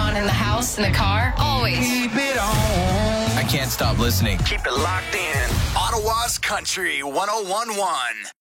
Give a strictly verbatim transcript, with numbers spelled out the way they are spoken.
on in the house, in the car, always. Keep it on. I can't stop listening. Keep it locked in. Ottawa's Country one oh one point one.